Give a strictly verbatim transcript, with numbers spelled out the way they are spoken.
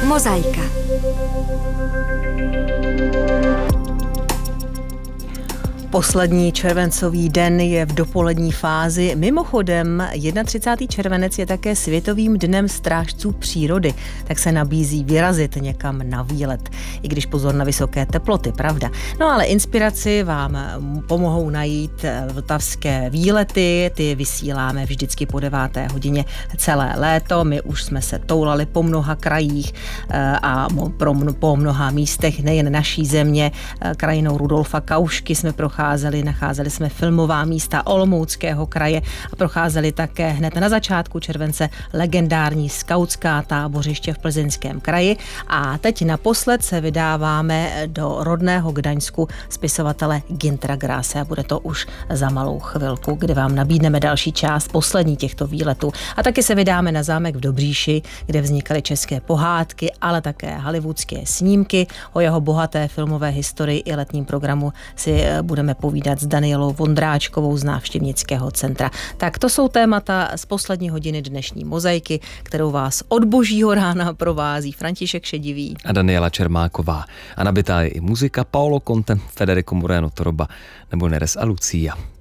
Mozaika. Poslední červencový den je v dopolední fázi. Mimochodem, třicátého prvního červenec je také Světovým dnem strážců přírody, tak se nabízí vyrazit někam na výlet. I když pozor na vysoké teploty, pravda. No ale inspiraci vám pomohou najít vltavské výlety, ty vysíláme vždycky po deváté hodině celé léto. My už jsme se toulali po mnoha krajích a po mnoha místech nejen naší země. Krajinou Rudolfa Kaušky jsme procházeli Nacházeli, nacházeli jsme filmová místa Olomouckého kraje a procházeli také hned na začátku července legendární skautská tábořiště v Plzeňském kraji. A teď naposled se vydáváme do rodného Gdaňsku spisovatele Günthera Grasse a bude to už za malou chvilku, kde vám nabídneme další část poslední těchto výletů. A taky se vydáme na zámek v Dobříši, kde vznikaly české pohádky, ale také hollywoodské snímky. O jeho bohaté filmové historii i letním programu si budeme povídat s Danielou Vondráčkovou z návštěvnického centra. Tak to jsou témata z poslední hodiny dnešní Mozaiky, kterou vás od božího rána provází František Šedivý a Daniela Čermáková. A nabitá je i muzika Paolo Conte, Federico Moreno Toroba nebo Neres a Lucia.